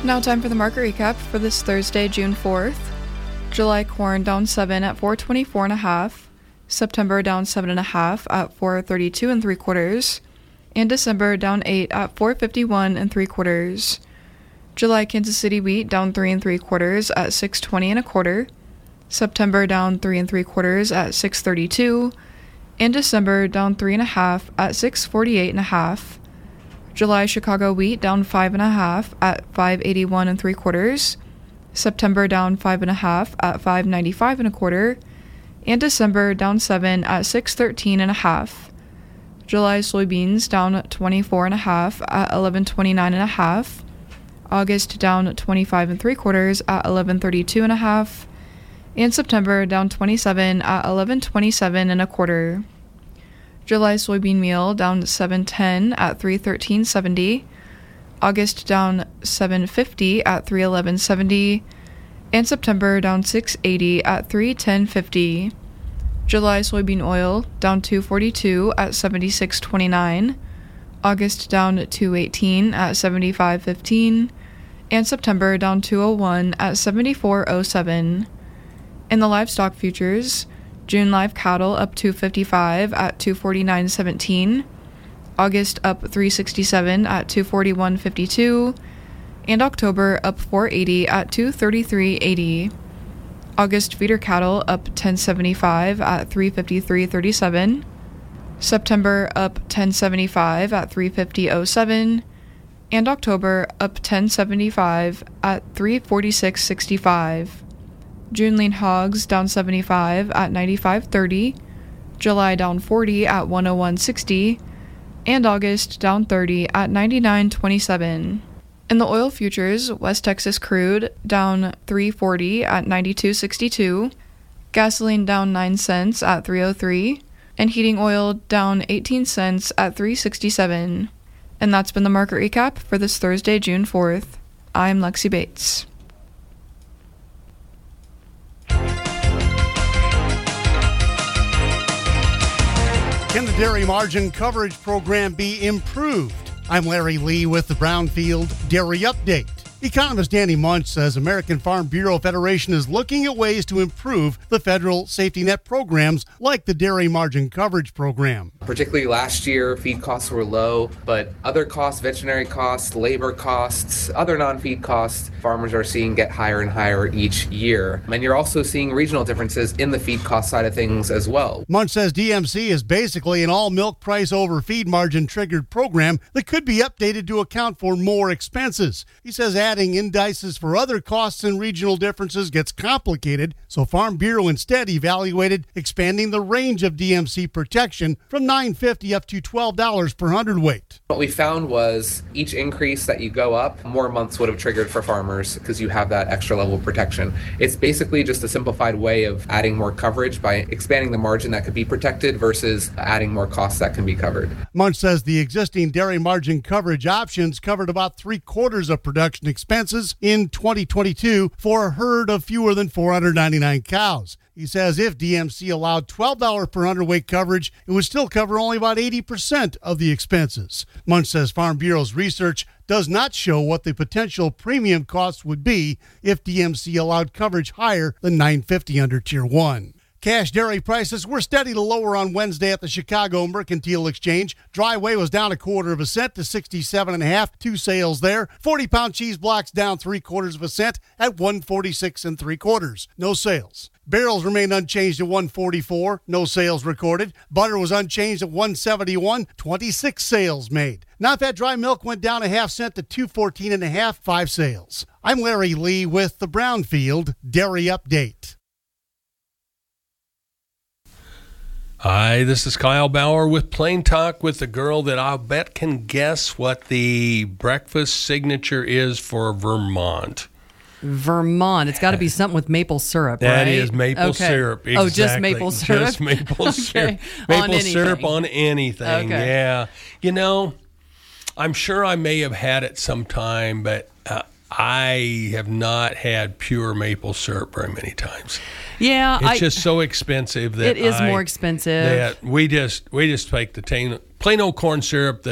Now time for the market recap for this Thursday, June 4th. July corn down 7 at 424.5. September down 7.5 at 432 3/4. And December down 8 at 451 3/4. July Kansas City wheat down 3 3/4 at 620 1/4. September down 3 3/4 at 632. And December down 3.5 at 648 1/2. July Chicago wheat down 5.5 at 581 3/4. September down 5.5 at 595 1/4. And December down 7 at 613 1/2. July soybeans down 24.5 at 1129 1/2. August down 25 3/4 at 1132 1/2. And September down 27 at 1127 1/4. July soybean meal down 710 at 313.70. August down 750 at 311.70. And September down 680 at 310.50. July soybean oil down 242 at 76.29. August down 218 at 75.15. And September down 201 at 74.07. In the livestock futures, June live cattle up 255 at 249.17. August up 367 at 241.52. And October up 480 at 233.80. August feeder cattle up 1075 at 353.37. September up 1075 at 350.07. And October up 1075 at 346.65. June lean hogs down 75 at 95.30. July down 40 at 101.60. And August down 30 at 99.27. In the oil futures, West Texas crude down 340 at 92.62. Gasoline down 9 cents at 303. And heating oil down 18 cents at 367. And that's been the market recap for this Thursday, June 4th. I'm Lexi Bates. Can the dairy margin coverage program be improved? I'm Larry Lee with the Brownfield Dairy Update. Economist Danny Munch says American Farm Bureau Federation is looking at ways to improve the federal safety net programs like the dairy margin coverage program. Particularly last year, feed costs were low, but other costs, veterinary costs, labor costs, other non-feed costs, farmers are seeing get higher and higher each year. And you're also seeing regional differences in the feed cost side of things as well. Munch says DMC is basically an all milk price over feed margin triggered program that could be updated to account for more expenses. He says adding indices for other costs and regional differences gets complicated, so Farm Bureau instead evaluated expanding the range of DMC protection from $9.50 up to $12 per hundredweight. What we found was each increase that you go up, more months would have triggered for farmers because you have that extra level of protection. It's basically just a simplified way of adding more coverage by expanding the margin that could be protected versus adding more costs that can be covered. Munch says the existing dairy margin coverage options covered about 3/4 of production expenses in 2022 for a herd of fewer than 499 cows. He says if DMC allowed $12 per hundredweight coverage, it would still cover only about 80% of the expenses. Munch says Farm Bureau's research does not show what the potential premium costs would be if DMC allowed coverage higher than $9.50 under Tier 1. Cash dairy prices were steady to lower on Wednesday at the Chicago Mercantile Exchange. Dry whey was down 1/4 cent to 67.5. 2 sales there. 40-pound cheese blocks down 3/4 cent at 146 3/4. No sales. Barrels remained unchanged at 144. No sales recorded. Butter was unchanged at 171. 26 sales made. Non-fat dry milk went down 1/2 cent to 214.5. 5 sales. I'm Larry Lee with the Brownfield Dairy Update. Hi, this is Kyle Bauer with Plain Talk with the girl that I'll bet can guess what the breakfast signature is for Vermont. Vermont. It's got to be something with maple syrup, right? That is maple syrup. Exactly. Oh, just maple syrup? Just maple syrup. Okay. Maple syrup on anything. Okay. Yeah. You know, I'm sure I may have had it sometime, but I have not had pure maple syrup very many times. Yeah, it's just so expensive that it is more expensive. That we just take the plain old corn syrup that